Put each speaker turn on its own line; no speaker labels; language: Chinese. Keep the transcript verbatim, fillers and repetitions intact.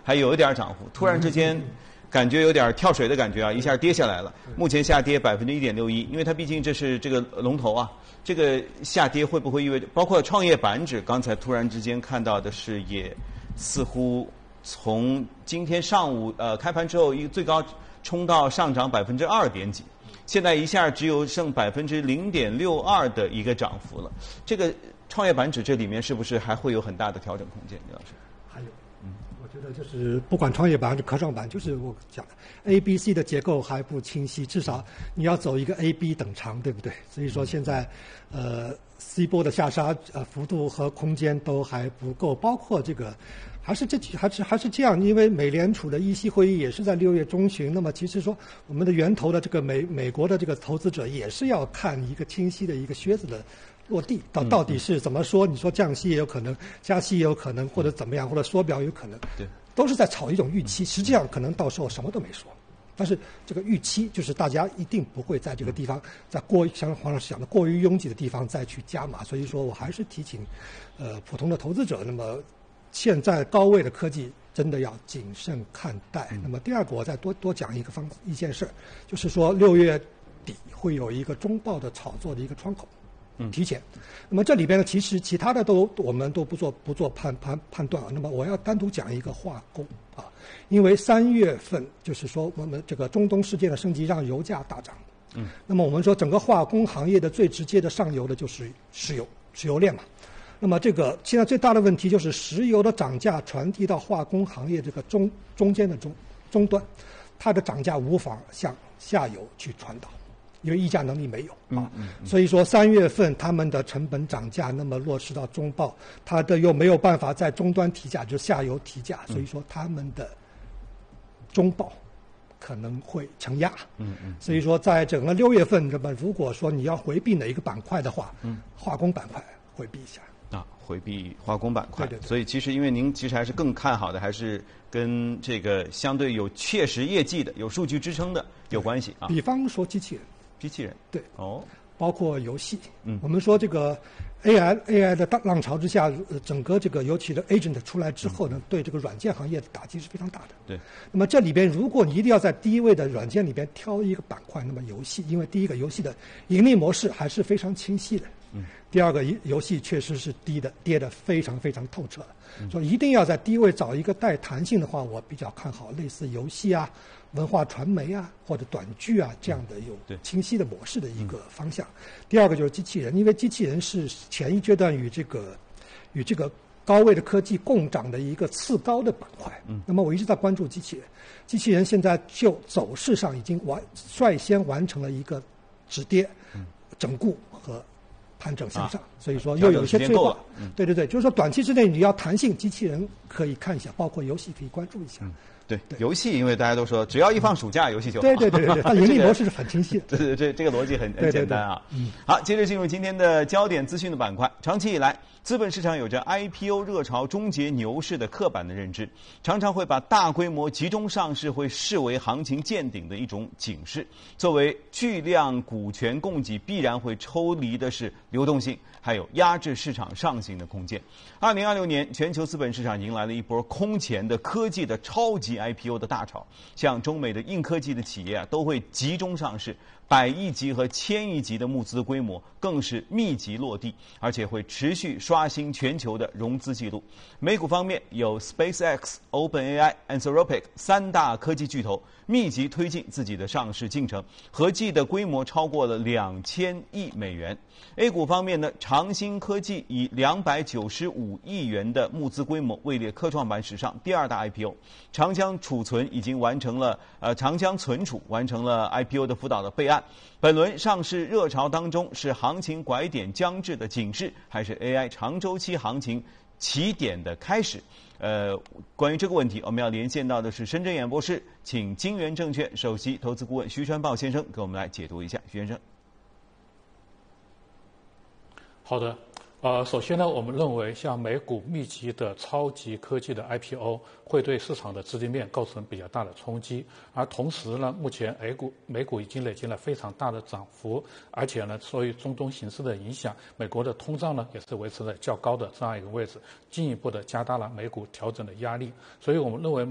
还有一点涨幅，突然之间感觉有点跳水的感觉啊，一下跌下来了。目前下跌百分之一点六一，因为它毕竟这是这个龙头啊，这个下跌会不会意味着，包括创业板指，刚才突然之间看到的是也似乎从今天上午呃开盘之后一个最高冲到上涨百分之二点几。现在一下只有剩百分之零点六二的一个涨幅了，这个创业板指这里面是不是还会有很大的调整空间？李老师，
还有，嗯，我觉得就是不管创业板还是科创板，就是我讲的 A、B、C 的结构还不清晰，至少你要走一个 A、B 等长，对不对？所以说现在，呃 ，C 波的下杀呃幅度和空间都还不够，包括这个。还是这还是还是这样，因为美联储的议息会议也是在六月中旬。那么其实说我们的源头的这个美美国的这个投资者也是要看一个清晰的一个靴子的落地，到到底是怎么说？你说降息也有可能，加息也有可能，或者怎么样，或者缩表也有可能，
对，
都是在炒一种预期。实际上可能到时候什么都没说，但是这个预期就是大家一定不会在这个地方，在过像黄老师讲的过于拥挤的地方再去加码。所以说我还是提醒，呃，普通的投资者，那么。现在高位的科技真的要谨慎看待。那么第二个，我再多多讲一个方一件事，就是说六月底会有一个中报的炒作的一个窗口，提前。那么这里边呢，其实其他的都我们都不做不做判判判断啊。那么我要单独讲一个化工啊，因为三月份就是说我们这个中东事件的升级让油价大涨。嗯。那么我们说整个化工行业的最直接的上游的就是石油石油链嘛。那么这个现在最大的问题就是石油的涨价传递到化工行业这个中中间的中终端，它的涨价无法向下游去传导，因为议价能力没有啊。嗯嗯、所以说三月份他们的成本涨价，那么落实到中报，它的又没有办法在终端提价，就是下游提价，所以说他们的中报可能会承压。嗯嗯。所以说在整个六月份，那么如果说你要回避哪一个板块的话，嗯，化工板块回避一下。
啊，回避化工板块。
对对对。
所以其实因为您其实还是更看好的，还是跟这个相对有切实业绩的、有数据支撑的有关系啊。
比方说机器人。
机器人。
对。
哦。
包括游戏。嗯。我们说这个 A I A I 的大浪潮之下，整个这个尤其的 agent 出来之后呢，嗯、对这个软件行业的打击是非常大的。
对。
那么这里边，如果你一定要在第一位的软件里边挑一个板块，那么游戏，因为第一个游戏的盈利模式还是非常清晰的。嗯。第二个，游戏确实是低的，跌得非常非常透彻的。嗯、所以一定要在低位找一个带弹性的话，我比较看好类似游戏啊、文化传媒啊或者短剧啊这样的有清晰的模式的一个方向。嗯、第二个就是机器人，因为机器人是前一阶段与这个与这个高位的科技共涨的一个次高的板块。嗯。那么我一直在关注机器人，机器人现在就走势上已经完率先完成了一个止跌、嗯、整固和盘整向上，啊、所以说又有一些催化。嗯、对对对，就是说短期之内你要弹性，机器人可以看一下，包括游戏可以关注一下。嗯
对，对游戏，因为大家都说只要一放暑假，游戏就好。
对对对对，它盈利模式是很清晰的。
对对对，这个逻辑很很简单啊。对对对嗯，好，接着进入今天的焦点资讯的板块。长期以来，资本市场有着 I P O 热潮终结牛市的刻板的认知，常常会把大规模集中上市会视为行情见顶的一种警示。作为巨量股权供给，必然会抽离的是流动性，还有压制市场上行的空间。二零二六年，全球资本市场迎来了一波空前的科技的超级 I P O 的大潮，像中美的硬科技的企业啊，都会集中上市，百亿级和千亿级的募资规模更是密集落地，而且会持续刷新全球的融资记录。美股方面，有 SpaceX、OpenAI、Anthropic 三大科技巨头密集推进自己的上市进程，合计的规模超过了两千亿美元。A 股方面呢，长兴科技以两百九十五亿元的募资规模位列科创板史上第二大 I P O。长江储存已经完成了呃长江存储完成了 I P O 的辅导的备案。本轮上市热潮当中，是行情拐点将至的警示，还是 A I 长周期行情起点的开始？呃，关于这个问题，我们要连线到的是深圳演播室，请金源证券首席投资顾问徐川豹先生给我们来解读一下。徐先生。
好的，呃，首先呢，我们认为像美股密集的超级科技的 I P O 会对市场的资金面构成比较大的冲击，而同时呢，目前 A 股、美股已经累积了非常大的涨幅，而且呢，受于中东形势的影响，美国的通胀呢也是维持在较高的这样一个位置，进一步的加大了美股调整的压力，所以我们认为。